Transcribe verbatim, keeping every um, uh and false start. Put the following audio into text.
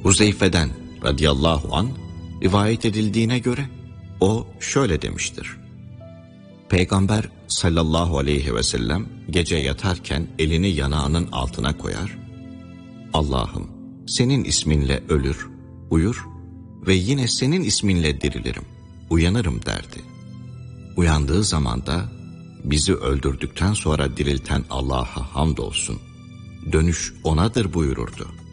Huzeyfe'den radıyallahu an rivayet edildiğine göre o şöyle demiştir. Peygamber sallallahu aleyhi ve sellem gece yatarken elini yanağının altına koyar. Allah'ım senin isminle ölür, uyur ve yine senin isminle dirilirim, uyanırım derdi. Uyandığı zaman da bizi öldürdükten sonra dirilten Allah'a hamdolsun, dönüş O'nadır buyururdu.